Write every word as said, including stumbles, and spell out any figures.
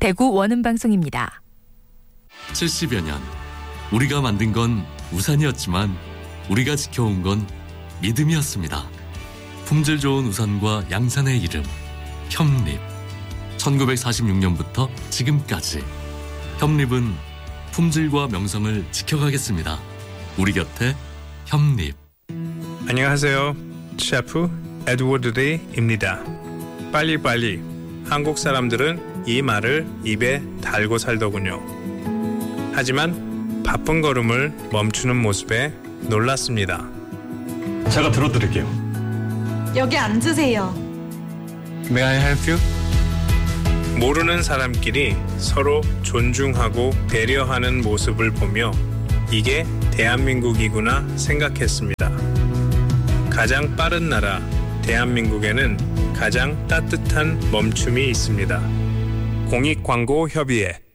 대구 원음방송입니다. 칠십여 년 우리가 만든 건 우산이었지만 우리가 지켜온 건 믿음이었습니다. 품질 좋은 우산과 양산의 이름 협립. 천구백사십육 년부터 지금까지 협립은 품질과 명성을 지켜가겠습니다. 우리 곁에 협립. 안녕하세요. 셰프 에드워드 리입니다. 빨리빨리. 한국 사람들은 이 말을 입에 달고 살더군요. 하지만 바쁜 걸음을 멈추는 모습에 놀랐습니다. 제가 들어드릴게요. 여기 앉으세요. May I help you? 모르는 사람끼리 서로 존중하고 배려하는 모습을 보며 이게 대한민국이구나 생각했습니다. 가장 빠른 나라 대한민국에는 가장 따뜻한 멈춤이 있습니다. 공익광고협의회